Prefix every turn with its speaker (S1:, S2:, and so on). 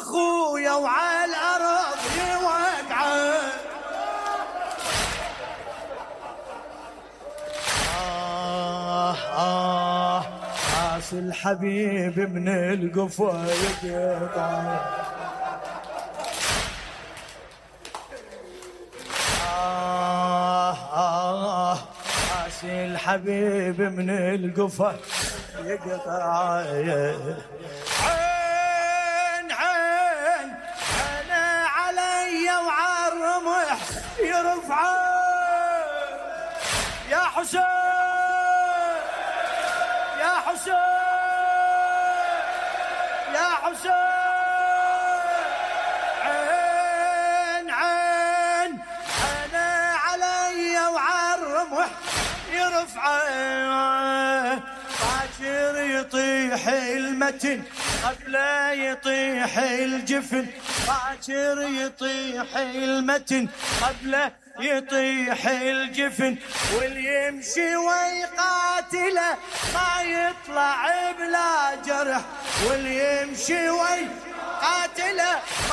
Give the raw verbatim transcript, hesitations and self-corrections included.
S1: واخويا وعلى الارض يوقعه. آه آه راس الحبيب من القفا يقطع. آه آه راس الحبيب من القفا يقطع. عين عين أنا علي وعالرمح يرفعه يا حسين يا حسين يا حسين. عين عين أنا علي وعالرمح يرفعه. باكر يطيح المتن قبل يطيح الجفن. باكر يطيح المتن قبل يطيح الجفن. واللي يمشي ويقاتله ما يطلع بلا جرح. واللي يمشي ويقاتله